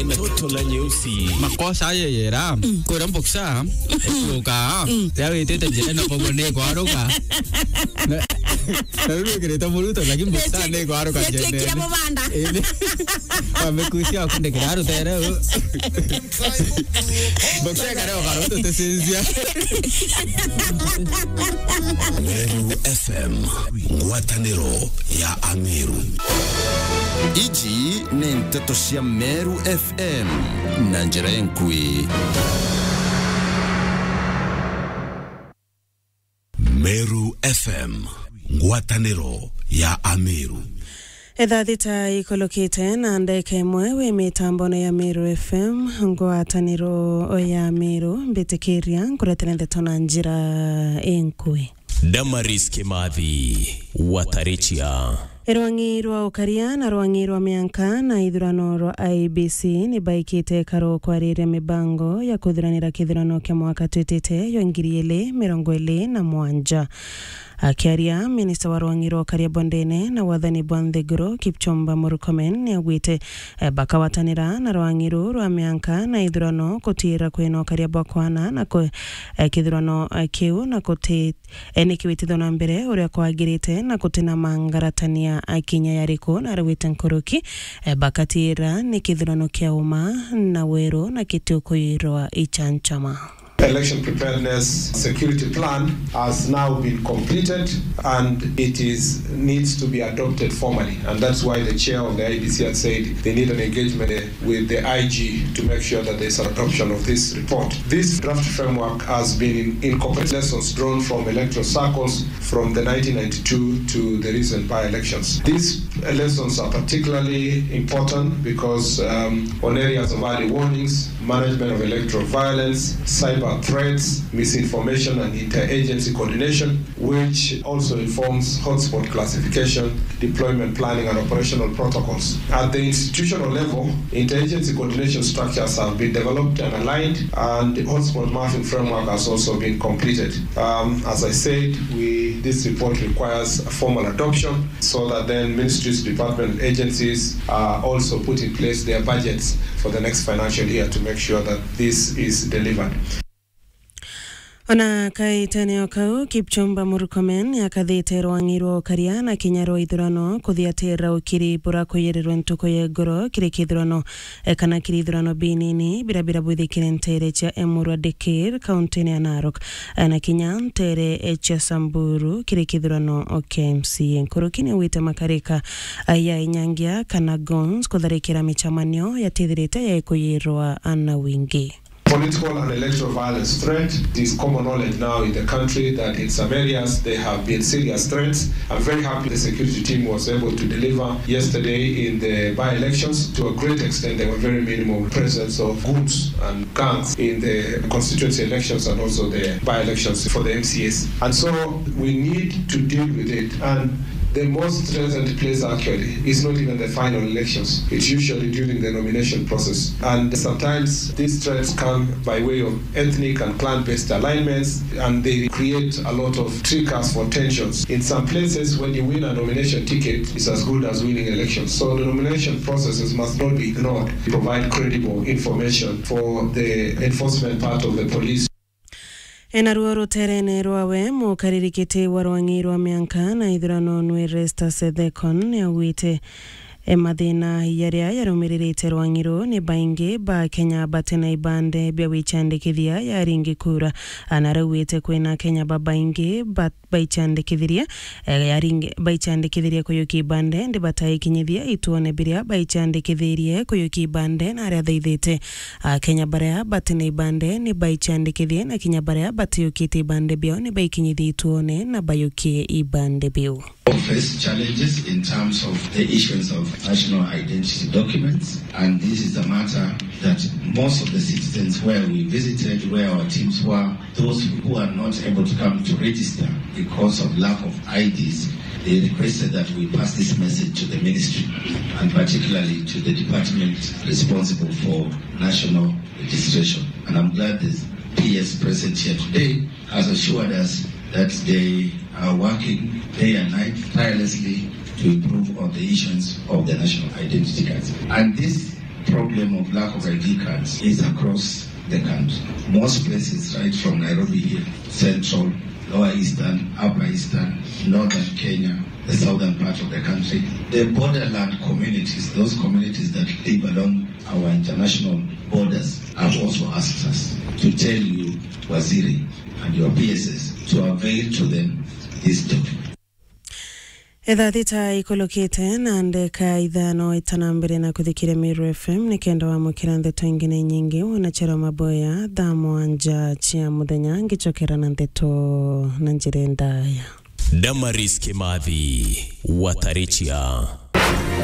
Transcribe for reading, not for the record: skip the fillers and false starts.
ina toto la nyeusi. Makosa yera. Kwa mboksa. Kuka. Yawe tete jana pogone kwa roka. Ndio kireta muluto lakini mboksa ne kwa roka jana. Kile mubanda. Amekusia kunde kiraro tera. Mboksa karao karoto tesenzia. Meru FM ngwataniro ya Ameru. Iji ni mtoto cia Meru FM na njira enkui. Meru FM ngwataniro ya Ameru. Edadita ikolokite na ndeke mwewe mitambono ya Meru FM ngwataniro ya Ameru mbitikiria nkureterende tona njira enkui. Damaris Kimathi Watarichia Rwangi rwa ukaria na rwangi rwa mianka na ithurano rwa IBC ni baikite karo kwariria mibango ya kuthuranira kithurano kia mwaka twitite yo 2027. Akiaria minista wa rwangi rwa ukaria bondene na wathani Bwanthiguru Kipchumba Murkomen ni agwite bakawatanira na rwangi rwa mianka na ithurano kutira kwino ukaria bwakwana na kithurano kiu na kuti nikiwitithona mbere uria kwagirite na kutina mangaratania akinya yariko na rawite nkoroki bakatira ni kithurano kia uma na wero na kitukuirwa ichanchama. Election preparedness security plan has now been completed and it needs to be adopted formally, and that's why the chair of the IBC had said they need an engagement with the IG to make sure that there's an adoption of this report. This draft framework has been incorporated lessons drawn from electoral circles from the 1992 to the recent by-elections. These lessons are particularly important because on areas of early warnings, management of electoral violence, cyber threats, misinformation and interagency coordination, which also informs hotspot classification, deployment planning and operational protocols. At the institutional level, interagency coordination structures have been developed and aligned, and the hotspot mapping framework has also been completed. As I said, this report requires a formal adoption so that then ministries, departments, and agencies also put in place their budgets for the next financial year to make sure that this is delivered. Ona kaitane okau Kipchumba Murkomen yakathite rwangi rwa ukaria na kinyaro ithurano kuthiatira ukiri bura kuyirirwa ntuko ye goro kiri kithurano kana kiri ithurano binini birabira bwithikire ntere cha Emurwa Dekir kaunti ya Narok na kinya ntere cha Samburu kiri kithurano OKMC nkurukini wite makarika ya inyangia kana gons kutharikira michamanio yatithirite ya kuyirwa ana wingi. Political and electoral violence threat. It is common knowledge now in the country that in some areas there have been serious threats. I'm very happy the security team was able to deliver yesterday in the by-elections. To a great extent, there were very minimal presence of goods and guns in the constituency elections and also the by-elections for the MCAs. And so we need to deal with it. And the most threatened place actually is not even the final elections. It's usually during the nomination process. And sometimes these threats come by way of ethnic and clan-based alignments, and they create a lot of triggers for tensions. In some places, when you win a nomination ticket, it's as good as winning elections. So the nomination processes must not be ignored. Provide credible information for the enforcement part of the police. Enaruoro terene rwawe mukaririkite warwangi rwa mianka na ithurano nwe Resta Sethekon ya wite mathina yaria yarumiririte rwangiro ni baingi ba Kenya batena ibande bya wichandikithia ya ringi kura anarawite kwena Kenya baingi baichandikithiria ya ringi baichandikithiria kuyuki ibande ndi bataikinyithia ituone biria baichandikithirie kuyuki ibande na aria thaithite Kenya baria batena ibande ni baichandikithia na Kenya baria batiyukite ibande bio ni baikinyithia ituone na bayuki ibande bio. Face challenges in terms of the issuance of national identity documents, and this is a matter that most of the citizens where we visited, where our teams were, those who are not able to come to register because of lack of IDs, they requested that we pass this message to the ministry, and particularly to the department responsible for national registration. And I'm glad this PS present here today has assured us that they are working day and night tirelessly to improve on the issuance of the national identity cards. And this program problem of lack of ID cards is across the country. Most places, right from Nairobi here, Central, Lower Eastern, Upper Eastern, Northern Kenya, the southern part of the country, the borderland communities, those communities that live along our international borders, have also asked us to tell you, Waziri, and your PSS, to avail to them this document. Thita ikolokite na ndeka idhano itanambere na kuthikire Meru FM nikenda wa mukira ndeto ingine nyingi wanachera maboya dhamo anja chia muthenya ngichokera na ndeto na njire ndaya. Damaris Kimathi wa Tarechia.